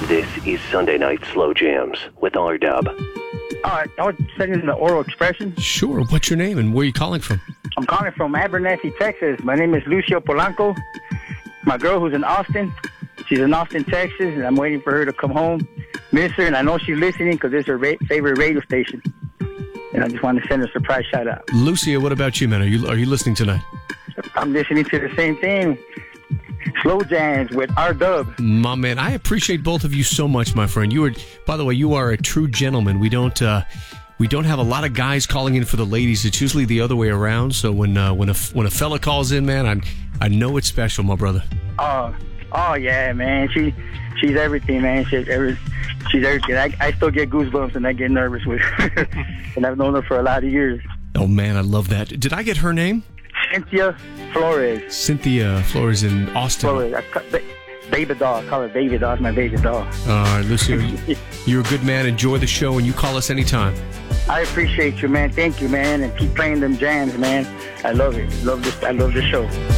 This is Sunday Night Slow Jams with R-Dub. I was sending the oral expression. Sure. What's your name and where are you calling from? I'm calling from Abernathy, Texas. My name is Lucio Polanco. My girl who's in Austin, she's in Austin, Texas, and I'm waiting for her to come home. Miss her, and I know she's listening because it's her favorite radio station. And I just want to send her a surprise shout out. Lucia, what about you, man? Are you listening tonight? I'm listening to the same thing. Slow Jams with R-Dub. My man, I appreciate both of you so much, my friend. By the way, you are a true gentleman. We don't have a lot of guys calling in for the ladies. It's usually the other way around. So when a fella calls in, man, I know it's special, my brother. Oh yeah, man. She's everything, man. She's everything. I still get goosebumps and I get nervous with her. And I've known her for a lot of years. Oh man, I love that. Did I get her name? Cynthia Flores. Cynthia Flores in Austin. Flores. Baby doll. I call her baby doll. It's my baby doll. All right, Lucio, you're a good man. Enjoy the show, and you call us anytime. I appreciate you, man. Thank you, man. And keep playing them jams, man. I love it. I love this show.